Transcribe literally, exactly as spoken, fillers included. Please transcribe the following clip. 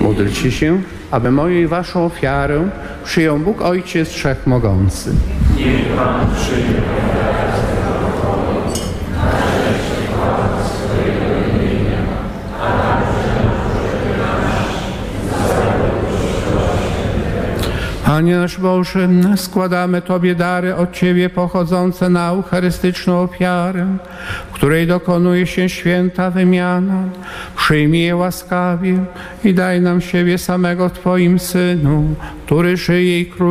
Módlcie się, aby moją i waszą ofiarę przyjął Bóg Ojciec Wszechmogący. Niech Pan przyjmie ofiarę za pomoc, na cześć i chwałę swojego imienia, a także na grzechy nasze, za Panie nasz Boże, składamy Tobie dary od Ciebie pochodzące na eucharystyczną ofiarę, w której dokonuje się święta wymiana. Przyjmij je łaskawie i daj nam siebie samego w Twoim Synu, który żyje i króluje